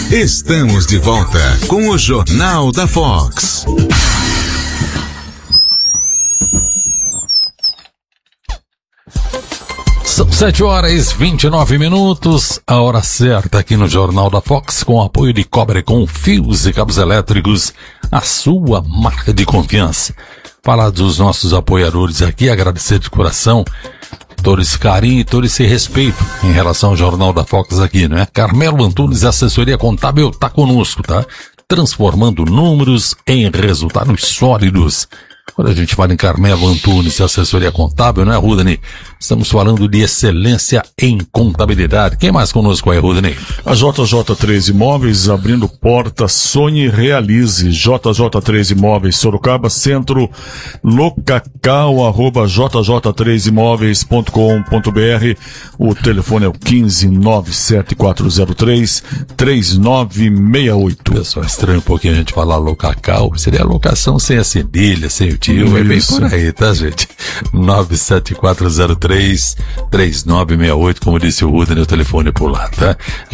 Estamos de volta com o Jornal da Fox. São 7h29, a hora certa aqui no Jornal da Fox, com apoio de Cobrecon Fios e Cabos Elétricos, a sua marca de confiança. Falar dos nossos apoiadores aqui, agradecer de coração todo esse carinho e todo esse respeito em relação ao Jornal da Fox aqui, né? Carmelo Antunes, assessoria contábil, tá conosco, tá? Transformando números em resultados sólidos. Quando a gente fala em Carmelo Antunes, assessoria contábil, não é, Rudney? Estamos falando de excelência em contabilidade. Quem mais conosco aí, Rudney? A JJ3 Imóveis, abrindo porta, sonhe e realize. JJ3 Imóveis, Sorocaba Centro, locacal, @jj3imóveis.com.br. O telefone é o 1597-403-3968. Pessoal, estranho um pouquinho a gente falar locacal. Seria locação sem a cedilha, sem o tio. É bem por aí, tá, gente? 97403-3968, como disse o Rudney, o telefone por lá, tá?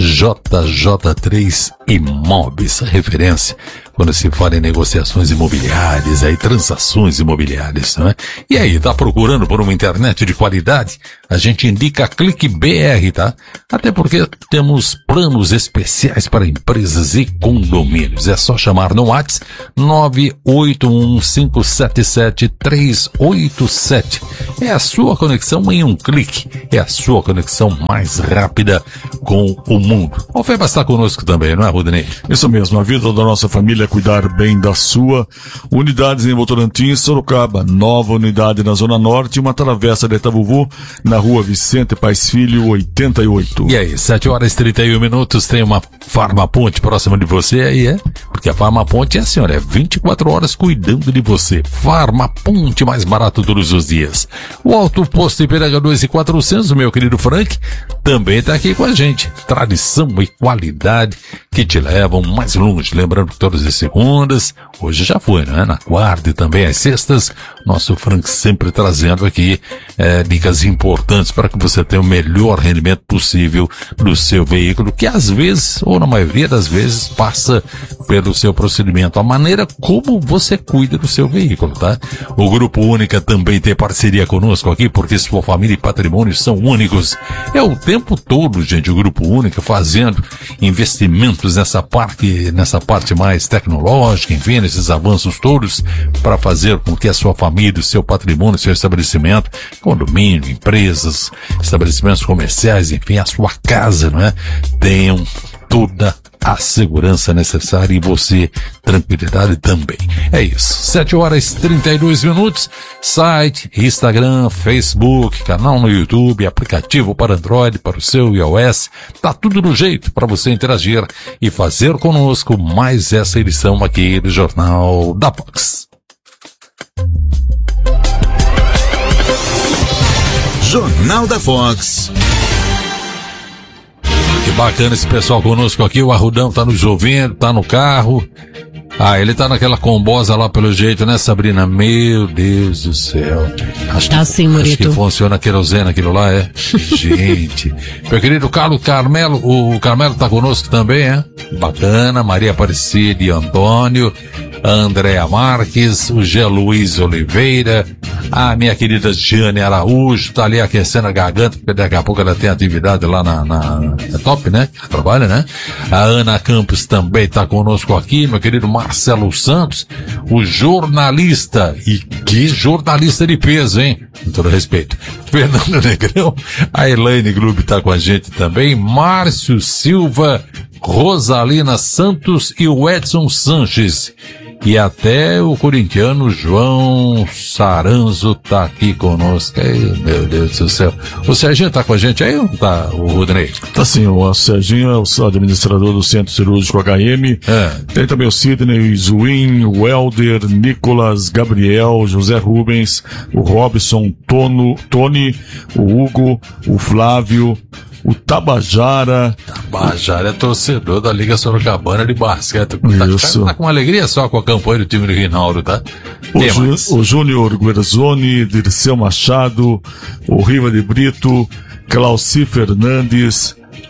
JJ3 Imóveis, referência quando se fala em negociações imobiliárias, aí transações imobiliárias, não é? E aí, tá procurando por uma internet de qualidade? A gente indica Clique BR, tá? Até porque temos planos especiais para empresas e condomínios. É só chamar no WhatsApp 981577387. É a sua conexão em um clique. É a sua conexão mais rápida com o mundo. O FEBA está conosco também, não é, Rudney? Isso mesmo, a vida da nossa família é cuidar bem da sua. Unidades em Votorantim e Sorocaba. Nova unidade na Zona Norte e uma travessa de Itabuvu na Rua Vicente Paes Filho, 88. E aí, 7h31, tem uma Farmaponte próxima de você aí, é? Porque a Farmaponte é assim, olha, 24 horas cuidando de você. Farmaponte, mais barato todos os dias. O Alto Posto Ipiranga 2400, o meu querido Frank, também tá aqui com a gente. Tradição e qualidade que te levam mais longe. Lembrando que todas as segundas, hoje já foi, né? Na quarta e também às sextas, nosso Frank sempre trazendo aqui dicas importantes para que você tenha o melhor rendimento possível do seu veículo, que às vezes, ou na maioria das vezes, passa pelo seu procedimento, a maneira como você cuida do seu veículo, tá? O Grupo Única também tem parceria conosco aqui, porque sua família e patrimônio são únicos. É o tempo todo, gente, o Grupo Única fazendo investimentos nessa parte mais tecnológica, enfim, nesses avanços todos, para fazer com que a sua família, o seu patrimônio, o seu estabelecimento, condomínio, empresas, estabelecimentos comerciais, enfim, a sua casa, não é? Tenham toda a segurança necessária e você, tranquilidade também. É isso. 7h32, site, Instagram, Facebook, canal no YouTube, aplicativo para Android, para o seu iOS, tá tudo no jeito para você interagir e fazer conosco mais essa edição aqui do Jornal da Fox. Jornal da Fox. Que bacana esse pessoal conosco aqui, o Arrudão tá nos ouvindo, tá no carro. Ah, ele tá naquela combosa lá pelo jeito, né, Sabrina? Meu Deus do céu. Acho que funciona a querosene aquilo lá, é? Gente. Meu querido Carmelo, o Carmelo tá conosco também, é? Bacana. Maria Aparecida e Antônio, Andréa Marques, o G. Luiz Oliveira, a minha querida Jane Araújo, tá ali aquecendo a garganta, porque daqui a pouco ela tem atividade lá é top, né? Trabalha, né? A Ana Campos também tá conosco aqui, meu querido Marcelo Santos, o jornalista, e que jornalista de peso, hein? Com todo respeito. Fernando Negrão, a Elaine Glub tá com a gente também, Márcio Silva, Rosalina Santos e o Edson Sanches. E até o corintiano João Saranzo tá aqui conosco. Ai, meu Deus do céu. O Serginho tá com a gente aí ou não tá, o Rudney? Tá sim, o Serginho é o administrador do Centro Cirúrgico HM. Tem também o Sidney, o Zuin, o Helder, Nicolas, Gabriel, José Rubens, o Robson, Tony, o Hugo, o Flávio, o Tabajara. Tabajara é torcedor da Liga Sorocabana de basquete. Isso. Tá com alegria só com a campanha do time do Rinaldo, tá? O Júnior Guerzoni, Dirceu Machado, o Riva de Brito, Clauci Fernandes,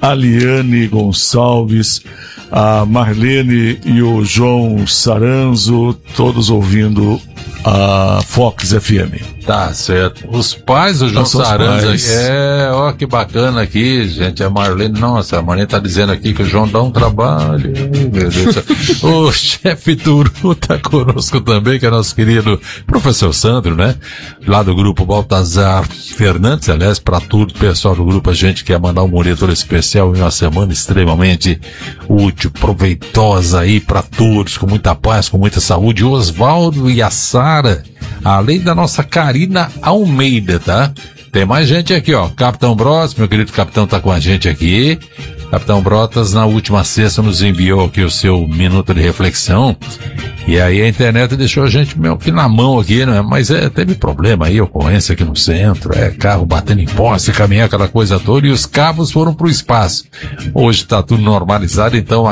a Liane Gonçalves, a Marlene e o João Saranzo, todos ouvindo a Fox FM. Tá certo. Os pais do João Saranzo aqui. Ó, que bacana aqui, gente. A Marlene, nossa, a Marlene tá dizendo aqui que o João dá um trabalho. Meu Deus. O chefe Turu tá conosco também, que é nosso querido professor Sandro, né? Lá do grupo Baltazar Fernandes, aliás, pra tudo, pessoal do grupo, a gente quer mandar um monitor especial em uma semana extremamente útil, proveitosa aí pra todos, com muita paz, com muita saúde. O Osvaldo e a Sara, além da nossa Karina Almeida, tá? Tem mais gente aqui, ó. Capitão Brotas, meu querido capitão tá com a gente aqui. Capitão Brotas, na última sexta, nos enviou aqui o seu minuto de reflexão. E aí a internet deixou a gente meio que na mão aqui, né? Mas teve problema aí, ocorrência aqui no centro, carro batendo em poste, caminhar aquela coisa toda, e os cabos foram pro espaço. Hoje tá tudo normalizado, então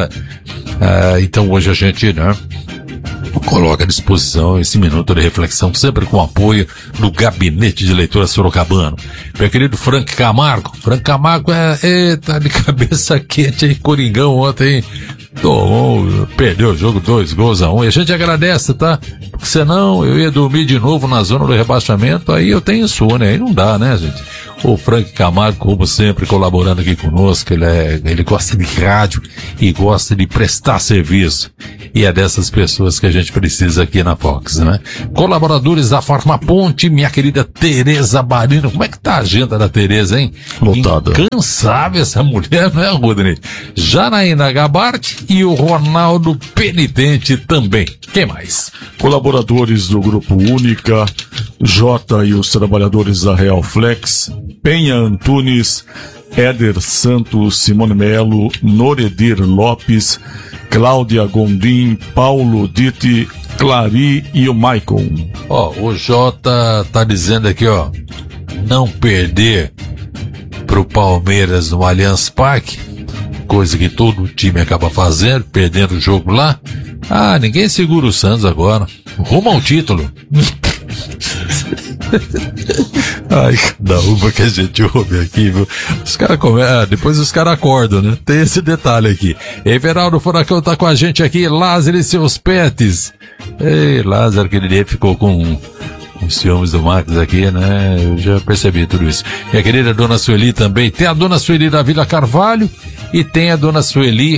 então hoje a gente, né, coloca à disposição esse minuto de reflexão, sempre com apoio do Gabinete de Leitura Sorocabano. Meu querido Frank Camargo. Frank Camargo tá de cabeça quente aí, Coringão ontem, perdeu o jogo 2-1. E a gente agradece, tá? Porque senão eu ia dormir de novo na zona do rebaixamento, aí eu tenho sono, aí não dá, né, gente? O Frank Camargo, como sempre, colaborando aqui conosco, ele gosta de rádio e gosta de prestar serviço. E é dessas pessoas que a gente precisa aqui na Fox, né? Colaboradores da Farma Ponte, minha querida Tereza Barino. Como é que tá a agenda da Tereza, hein? Lotada. Incansável essa mulher, não é, Rodney? Janaína Gabart e o Ronaldo Penitente também. Quem mais? Colaboradores do Grupo Única, Jota e os trabalhadores da Real Flex, Penha Antunes, Éder Santos, Simone Melo, Noredir Lopes, Cláudia Gondim, Paulo Ditti, Clari e o Maicon. O Jota tá dizendo aqui, não perder pro Palmeiras no Allianz Parque, coisa que todo time acaba fazendo, perdendo o jogo lá. Ninguém segura o Santos agora. Rumo ao título. Ai, cada uma que a gente ouve aqui, viu? Os caras depois os caras acordam, né? Tem esse detalhe aqui. Everaldo Furacão tá com a gente aqui, Lázaro e seus pets. Ei, Lázaro, aquele dia ficou com ciúmes do Marcos aqui, né? Eu já percebi tudo isso. E a querida Dona Sueli também. Tem a Dona Sueli da Vila Carvalho e tem a Dona Sueli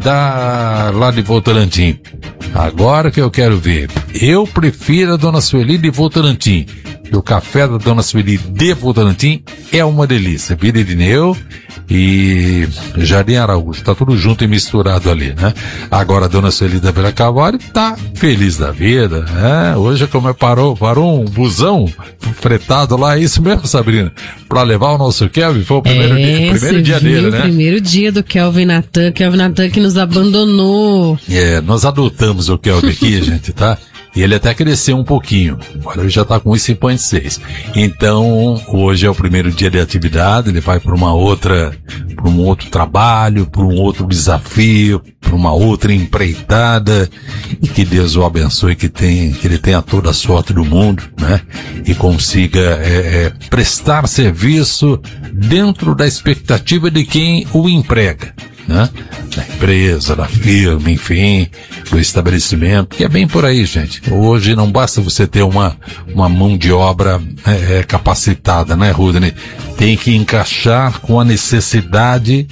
lá de Votorantim. Agora que eu quero ver. Eu prefiro a Dona Sueli de Votorantim. E o café da Dona Sueli de Votorantim é uma delícia. Vila Irineu e Jardim Araújo. Tá tudo junto e misturado ali, né? Agora a Dona Sueli da Vila Carvalho tá feliz da vida, né? Hoje como parou um busão fretado lá, isso mesmo, Sabrina? Pra levar o nosso Kelvin, foi o primeiro dia dele, né? Primeiro dia do Kelvin Natan que nos abandonou. Nós adotamos o Kelvin aqui, gente, tá? E ele até cresceu um pouquinho. Agora ele já tá com 1,56. Então, hoje é o primeiro dia de atividade, ele vai para um outro trabalho, para um outro desafio, para uma outra empreitada. E que Deus o abençoe, que ele tenha toda a sorte do mundo, né? E consiga prestar serviço dentro da expectativa de quem o emprega, né? Da empresa, da firma, enfim, do estabelecimento, que é bem por aí, gente. Hoje não basta você ter uma mão de obra capacitada, né, Rudney? Tem que encaixar com a necessidade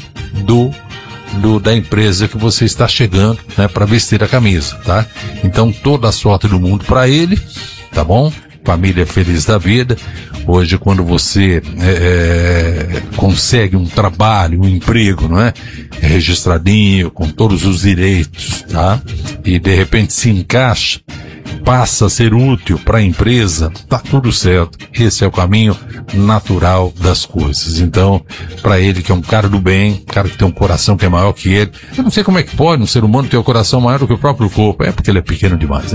da empresa que você está chegando, né, para vestir a camisa, tá? Então toda a sorte do mundo para ele, tá bom? Família feliz da vida. Hoje, quando você consegue um trabalho, um emprego, não é? Registradinho, com todos os direitos, tá? E de repente se encaixa, passa a ser útil para a empresa, tá tudo certo. Esse é o caminho natural das coisas. Então, para ele que é um cara do bem, um cara que tem um coração que é maior que ele, eu não sei como é que pode um ser humano ter um coração maior do que o próprio corpo. É porque ele é pequeno demais, né?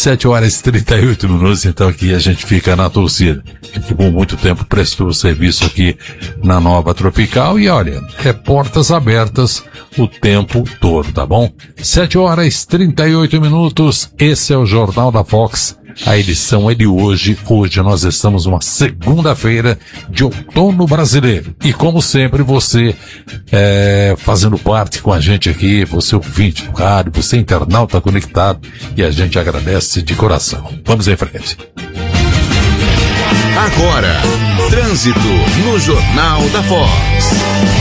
7h38, então aqui a gente fica na torcida. Que por muito tempo prestou serviço aqui na Nova Tropical e olha, portas abertas o tempo todo, tá bom? 7h38, esse é o Jornal da Fox, A edição é de hoje. Hoje nós estamos numa segunda-feira de outono brasileiro. E como sempre, você fazendo parte com a gente aqui, você ouvinte do rádio, você internauta conectado, e a gente agradece de coração. Vamos em frente. Agora, trânsito no Jornal da Fox.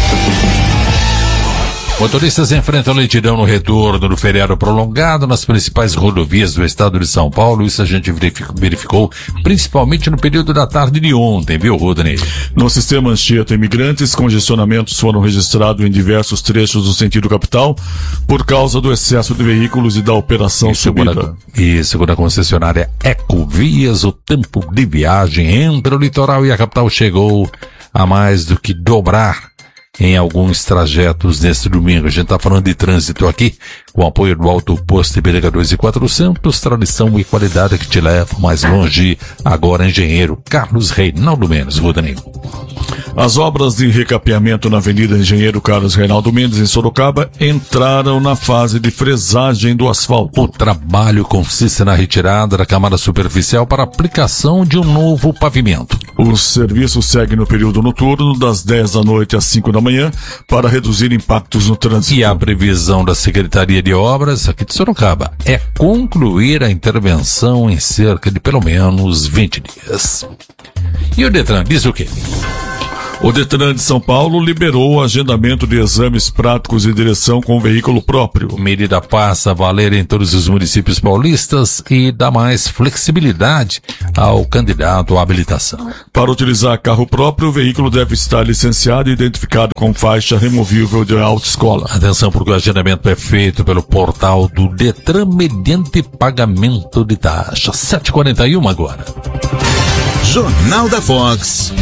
Motoristas enfrentam lentidão no retorno do feriado prolongado nas principais rodovias do estado de São Paulo. Isso a gente verificou principalmente no período da tarde de ontem, viu, Rodney? No sistema Anchieta Imigrantes, congestionamentos foram registrados em diversos trechos do sentido capital por causa do excesso de veículos e da operação subida. Segundo a concessionária Ecovias, o tempo de viagem entre o litoral e a capital chegou a mais do que dobrar em alguns trajetos neste domingo. A gente está falando de trânsito aqui, com apoio do Alto Posto IPTV 2400, tradição e qualidade que te leva mais longe. Agora, engenheiro Carlos Reinaldo Mendes, Rodney. As obras de recapeamento na Avenida Engenheiro Carlos Reinaldo Mendes, em Sorocaba, entraram na fase de fresagem do asfalto. O trabalho consiste na retirada da camada superficial para aplicação de um novo pavimento. O serviço segue no período noturno, das 10 da noite às 5 da manhã, para reduzir impactos no trânsito. E a previsão da Secretaria de Obras aqui de Sorocaba é concluir a intervenção em cerca de pelo menos 20 dias. E o Detran diz o quê? O Detran de São Paulo liberou o agendamento de exames práticos de direção com veículo próprio. Medida passa a valer em todos os municípios paulistas e dá mais flexibilidade ao candidato à habilitação. Para utilizar carro próprio, o veículo deve estar licenciado e identificado com faixa removível de autoescola. Atenção, porque o agendamento é feito pelo portal do Detran mediante pagamento de taxa. 7h41 agora. Jornal da Fox.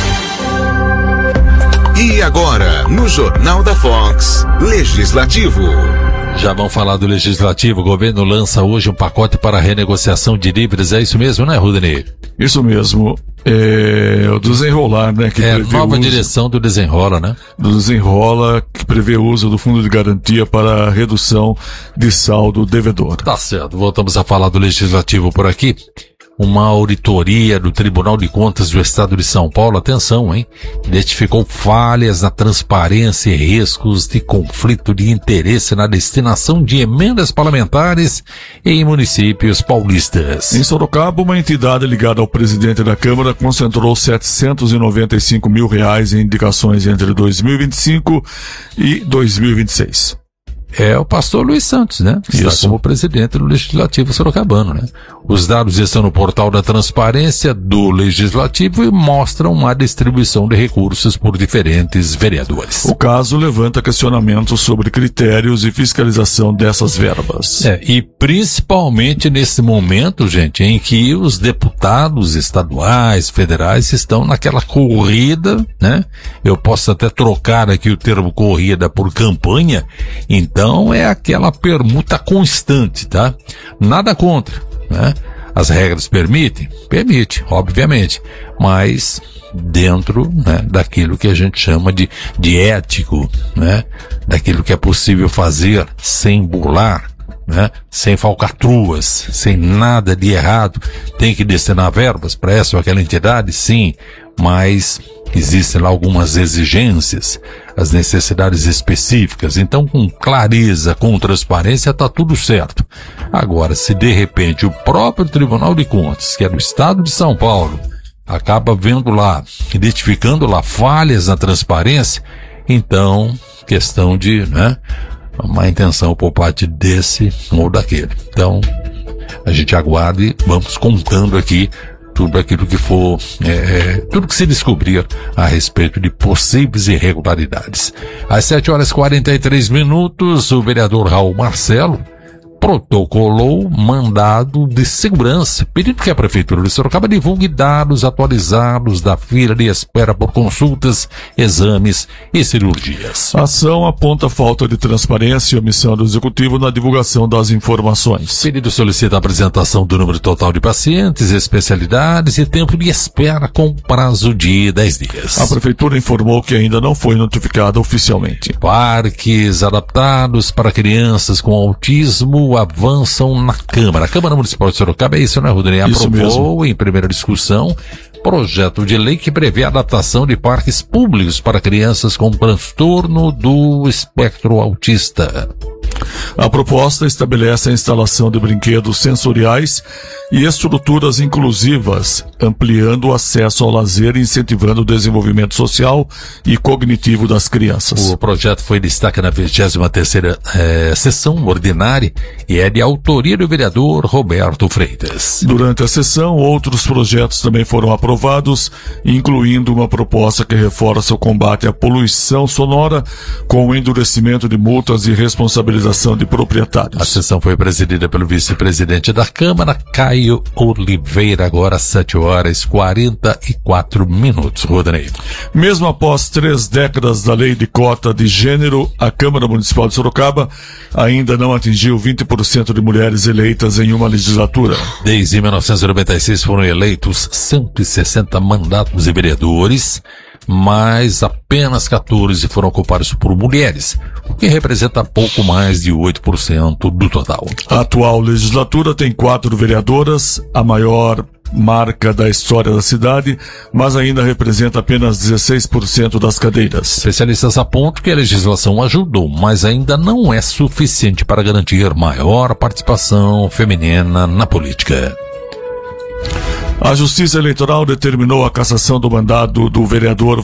E agora, no Jornal da Fox, Legislativo. Já vamos falar do Legislativo. O governo lança hoje um pacote para renegociação de dívidas. É isso mesmo, né, Rodney? Isso mesmo. O desenrolar, né? Que prevê nova direção do desenrola, né? Do desenrola, que prevê o uso do fundo de garantia para a redução de saldo devedor. Tá certo. Voltamos a falar do Legislativo por aqui. Uma auditoria do Tribunal de Contas do Estado de São Paulo, atenção, hein? Identificou falhas na transparência e riscos de conflito de interesse na destinação de emendas parlamentares em municípios paulistas. Em Sorocaba, uma entidade ligada ao presidente da Câmara concentrou R$795 mil em indicações entre 2025 e 2026. É o pastor Luiz Santos, né? Está como presidente do Legislativo sorocabano, né? Os dados estão no portal da transparência do Legislativo e mostram a distribuição de recursos por diferentes vereadores. O caso levanta questionamentos sobre critérios e fiscalização dessas verbas. E principalmente nesse momento, gente, em que os deputados estaduais, federais estão naquela corrida, né? Eu posso até trocar aqui o termo corrida por campanha. Então é aquela permuta constante, tá? Nada contra, né? As regras permitem? Permite, obviamente, mas dentro, né, daquilo que a gente chama de ético, né? Daquilo que é possível fazer sem burlar, né? Sem falcatruas, sem nada de errado. Tem que destinar verbas para essa ou aquela entidade? Sim, mas existem lá algumas exigências, as necessidades específicas. Então, com clareza, com transparência, tá tudo certo. Agora, se de repente o próprio Tribunal de Contas, que é do Estado de São Paulo, acaba vendo lá, identificando lá falhas na transparência, então, questão de, né, uma intenção por parte desse ou daquele. Então, a gente aguarda e vamos contando aqui tudo aquilo que for, tudo que se descobrir a respeito de possíveis irregularidades. Às 7h43, o vereador Raul Marcelo protocolou mandado de segurança, pedindo que a Prefeitura de Sorocaba divulgue dados atualizados da fila de espera por consultas, exames e cirurgias. A ação aponta falta de transparência e omissão do Executivo na divulgação das informações. O pedido solicita a apresentação do número total de pacientes, especialidades e tempo de espera com prazo de 10 dias. A Prefeitura informou que ainda não foi notificada oficialmente. Parques adaptados para crianças com autismo Brasil avançam na Câmara. A Câmara Municipal de Sorocaba, é isso, né, Rodrigo? Aprovou em primeira discussão projeto de lei que prevê a adaptação de parques públicos para crianças com transtorno do espectro autista. A proposta estabelece a instalação de brinquedos sensoriais e estruturas inclusivas, ampliando o acesso ao lazer e incentivando o desenvolvimento social e cognitivo das crianças. O projeto foi destaque na 23ª sessão ordinária e é de autoria do vereador Roberto Freitas. Durante a sessão, outros projetos também foram aprovados, incluindo uma proposta que reforça o combate à poluição sonora com o endurecimento de multas e responsabilização de proprietários. A sessão foi presidida pelo vice-presidente da Câmara, Caio Oliveira, agora às 7h44. Rodney. Mesmo após 3 décadas da lei de cota de gênero, a Câmara Municipal de Sorocaba ainda não atingiu 20% de mulheres eleitas em uma legislatura. Desde 1996 foram eleitos 160 mandatos de vereadores, mas apenas 14 foram ocupados por mulheres, o que representa pouco mais de 8% do total. A atual legislatura tem 4 vereadoras, a maior marca da história da cidade, mas ainda representa apenas 16% das cadeiras. Especialistas apontam que a legislação ajudou, mas ainda não é suficiente para garantir maior participação feminina na política. A Justiça Eleitoral determinou a cassação do mandato do vereador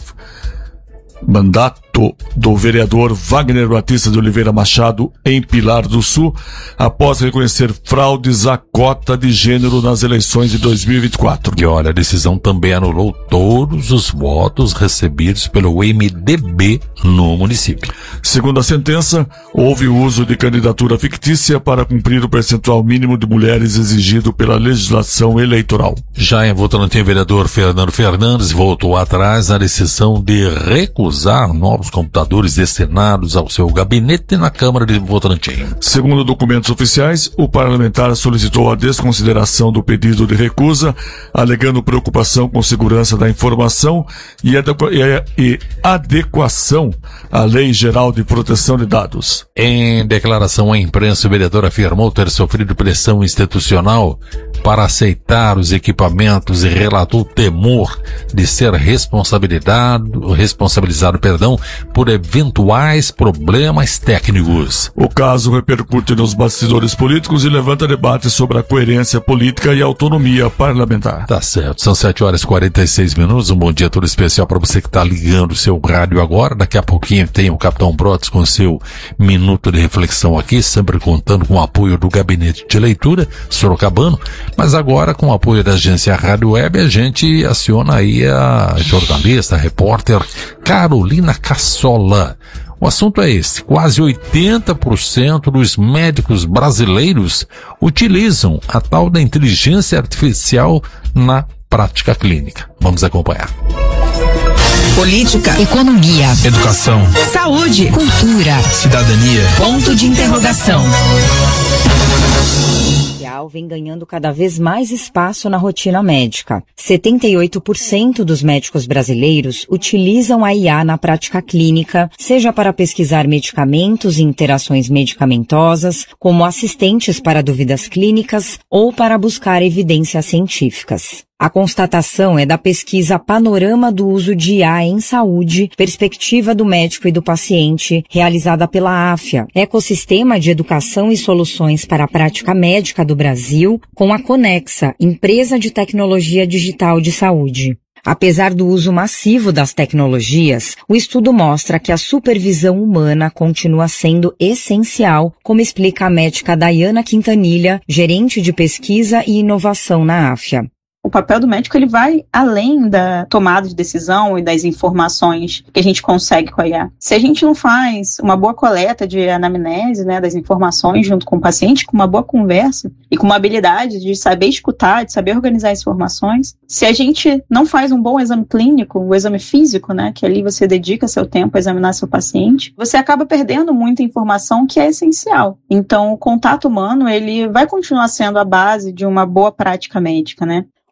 Wagner Batista de Oliveira Machado em Pilar do Sul, após reconhecer fraudes à cota de gênero nas eleições de 2024. E olha, a decisão também anulou todos os votos recebidos pelo MDB no município. Segundo a sentença, houve o uso de candidatura fictícia para cumprir o percentual mínimo de mulheres exigido pela legislação eleitoral. Já em Votorantim, o vereador Fernando Fernandes voltou atrás na decisão de recusar novos computadores destinados ao seu gabinete na Câmara de Votorantim. Segundo documentos oficiais, o parlamentar solicitou a desconsideração do pedido de recusa, alegando preocupação com segurança da informação e adequação à Lei Geral de Proteção de Dados. Em declaração à imprensa, o vereador afirmou ter sofrido pressão institucional para aceitar os equipamentos e relatou temor de ser responsabilizado, por eventuais problemas técnicos. O caso repercute nos bastidores políticos e levanta debate sobre a coerência política e autonomia parlamentar. Tá certo, são 7h46. Um bom dia todo especial para você que está ligando o seu rádio agora. Daqui a pouquinho tem o Capitão Brotes com seu minuto de reflexão aqui, sempre contando com o apoio do Gabinete de Leitura sorocabano, mas agora com o apoio da agência Rádio Web a gente aciona aí a jornalista, a repórter Carolina Cassola. O assunto é esse: quase 80% dos médicos brasileiros utilizam a tal da inteligência artificial na prática clínica. Vamos acompanhar. Política, economia, educação, saúde, cultura, cidadania. Ponto de interrogação. Vem ganhando cada vez mais espaço na rotina médica. 78% dos médicos brasileiros utilizam a IA na prática clínica, seja para pesquisar medicamentos e interações medicamentosas, como assistentes para dúvidas clínicas ou para buscar evidências científicas. A constatação é da pesquisa Panorama do Uso de IA em Saúde, Perspectiva do Médico e do Paciente, realizada pela AFIA, Ecossistema de Educação e Soluções para a Prática Médica do Brasil, com a Conexa, empresa de tecnologia digital de saúde. Apesar do uso massivo das tecnologias, o estudo mostra que a supervisão humana continua sendo essencial, como explica a médica Dayana Quintanilha, gerente de pesquisa e inovação na AFIA. O papel do médico ele vai além da tomada de decisão e das informações que a gente consegue com a IA. Se a gente não faz uma boa coleta de anamnese, né, das informações junto com o paciente, com uma boa conversa e com uma habilidade de saber escutar, de saber organizar as informações, se a gente não faz um bom exame clínico, o exame físico, né, que ali você dedica seu tempo a examinar seu paciente, você acaba perdendo muita informação que é essencial. Então, o contato humano ele vai continuar sendo a base de uma boa prática médica, né?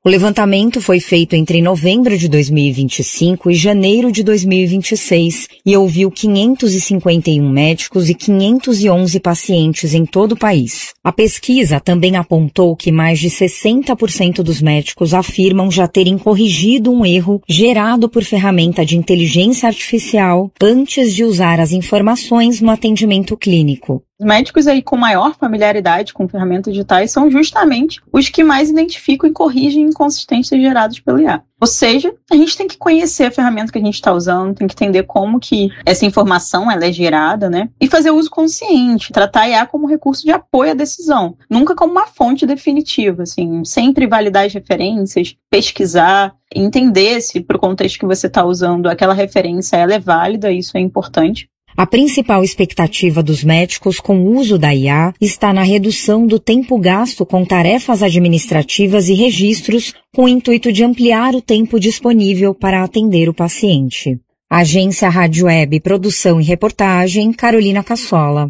O levantamento foi feito entre novembro de 2025 e janeiro de 2026 e ouviu 551 médicos e 511 pacientes em todo o país. A pesquisa também apontou que mais de 60% dos médicos afirmam já terem corrigido um erro gerado por ferramenta de inteligência artificial antes de usar as informações no atendimento clínico. Os médicos aí com maior familiaridade com ferramentas digitais são justamente os que mais identificam e corrigem inconsistências geradas pelo IA. Ou seja, a gente tem que conhecer a ferramenta que a gente está usando, tem que entender como que essa informação ela é gerada, né? E fazer uso consciente, tratar a IA como recurso de apoio à decisão, nunca como uma fonte definitiva, assim, sempre validar as referências, pesquisar, entender se para o contexto que você está usando aquela referência ela é válida, isso é importante. A principal expectativa dos médicos com o uso da IA está na redução do tempo gasto com tarefas administrativas e registros, com o intuito de ampliar o tempo disponível para atender o paciente. Agência Rádio Web, produção e reportagem, Carolina Cassola.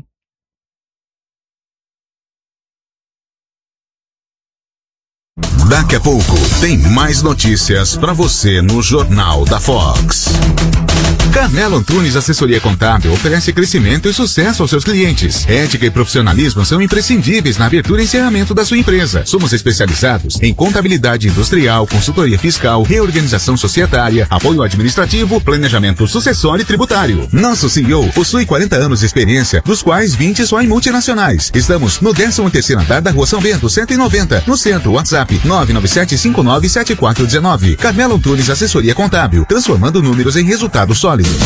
Daqui a pouco tem mais notícias para você no Jornal da Fox. Carmelo Antunes Assessoria Contábil oferece crescimento e sucesso aos seus clientes. Ética e profissionalismo são imprescindíveis na abertura e encerramento da sua empresa. Somos especializados em contabilidade industrial, consultoria fiscal, reorganização societária, apoio administrativo, planejamento sucessório e tributário. Nosso CEO possui 40 anos de experiência, dos quais 20 só em multinacionais. Estamos no 13º andar da Rua São Bento, 190, no centro. WhatsApp 997597419. Carmelo Antunes Assessoria Contábil, transformando números em resultados sólidos.